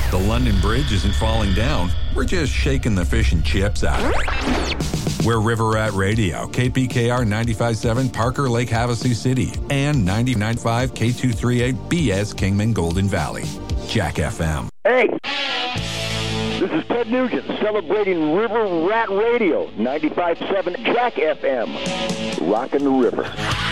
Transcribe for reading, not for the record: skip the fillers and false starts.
The London Bridge isn't falling down. We're just shaking the fish and chips out of it. We're River Rat Radio, KPKR 95.7 Parker Lake Havasu City, and 99.5 K238 BS Kingman Golden Valley. Jack FM. Hey, this is Ted Nugent celebrating River Rat Radio, 95.7 Jack FM. Rockin' the river.